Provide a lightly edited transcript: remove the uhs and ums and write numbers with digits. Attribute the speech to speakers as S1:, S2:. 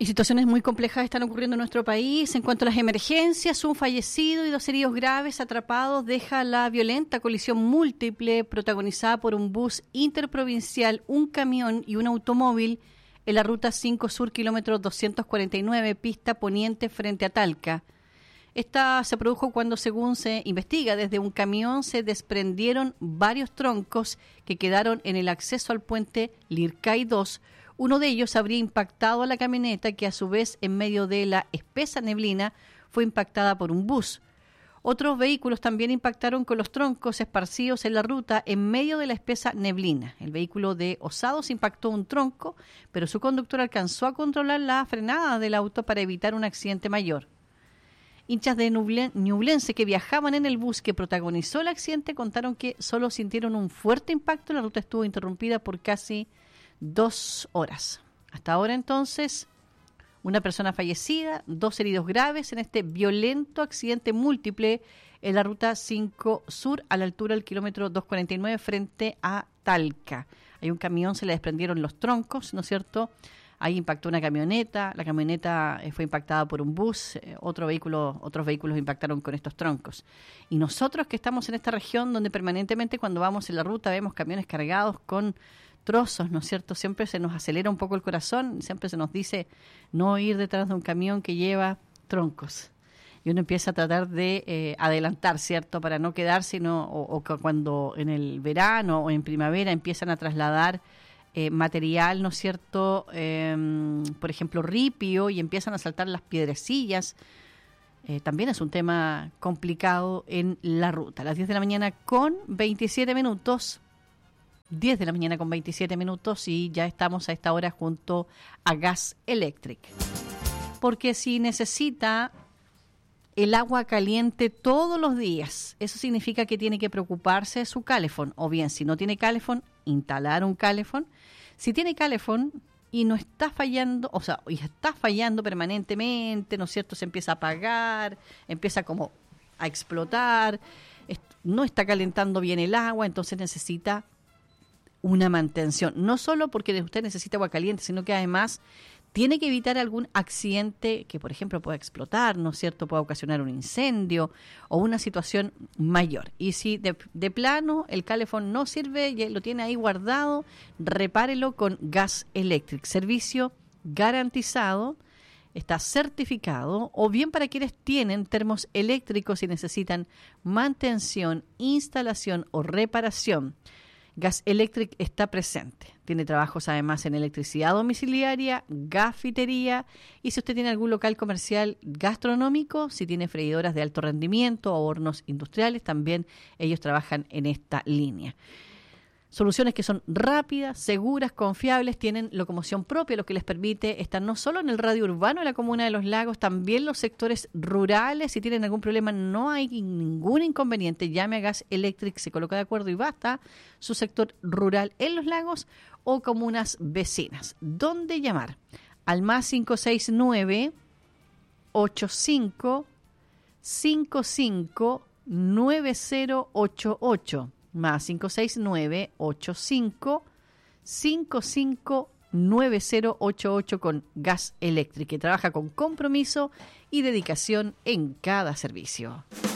S1: Y situaciones muy complejas están ocurriendo en nuestro país. En cuanto a las emergencias, un fallecido y 2 heridos graves atrapados deja la violenta colisión múltiple protagonizada por un bus interprovincial, un camión y un automóvil en la ruta 5 Sur, kilómetro 249, pista poniente frente a Talca. Esta se produjo cuando, según se investiga, desde un camión se desprendieron varios troncos que quedaron en el acceso al puente Lircay 2. Uno de ellos habría impactado a la camioneta, que a su vez, en medio de la espesa neblina, fue impactada por un bus. Otros vehículos también impactaron con los troncos esparcidos en la ruta en medio de la espesa neblina. El vehículo de Osados impactó un tronco, pero su conductor alcanzó a controlar la frenada del auto para evitar un accidente mayor. Hinchas de Ñublense que viajaban en el bus que protagonizó el accidente contaron que solo sintieron un fuerte impacto. La ruta estuvo interrumpida por casi 2 horas. Hasta ahora, entonces, una persona fallecida, 2 heridos graves en este violento accidente múltiple en la ruta 5 Sur, a la altura del kilómetro 249 frente a Talca. Hay un camión, se le desprendieron los troncos, ¿no es cierto? Ahí impactó una camioneta, la camioneta fue impactada por un bus, otros vehículos impactaron con estos troncos. Y nosotros que estamos en esta región donde permanentemente cuando vamos en la ruta vemos camiones cargados con trozos, ¿no es cierto? Siempre se nos acelera un poco el corazón, siempre se nos dice no ir detrás de un camión que lleva troncos. Y uno empieza a tratar de adelantar, ¿cierto? Para no quedarse, o cuando en el verano o en primavera empiezan a trasladar material, ¿no es cierto? Por ejemplo, ripio, y empiezan a saltar las piedrecillas. También es un tema complicado en la ruta. A las 10 de la mañana con 27 minutos. 10 de la mañana con 27 minutos y ya estamos a esta hora junto a Gas Electric. Porque si necesita el agua caliente todos los días, eso significa que tiene que preocuparse de su calefón. O bien, si no tiene calefón, instalar un calefón. Si tiene calefón y no está fallando, y está fallando permanentemente, ¿no es cierto? Se empieza a apagar, empieza como a explotar, no está calentando bien el agua, entonces necesita una mantención. No solo porque usted necesita agua caliente, sino que además tiene que evitar algún accidente que, por ejemplo, pueda explotar, ¿no es cierto?, pueda ocasionar un incendio o una situación mayor. Y si de plano el calefón no sirve y lo tiene ahí guardado, repárelo con Gas Electric. Servicio garantizado, está certificado, o bien para quienes tienen termos eléctricos y necesitan mantención, instalación o reparación. Gas Electric está presente. Tiene trabajos además en electricidad domiciliaria, gafitería, y si usted tiene algún local comercial gastronómico, si tiene freidoras de alto rendimiento o hornos industriales, también ellos trabajan en esta línea. Soluciones que son rápidas, seguras, confiables, tienen locomoción propia, lo que les permite estar no solo en el radio urbano de la comuna de Los Lagos, también los sectores rurales. Si tienen algún problema, no hay ningún inconveniente. Llame a Gas Electric, se coloca de acuerdo y basta su sector rural en Los Lagos o comunas vecinas. ¿Dónde llamar? Al más 569 85 55 9088. Más 569-85-55-9088 con Gas Electric, que trabaja con compromiso y dedicación en cada servicio.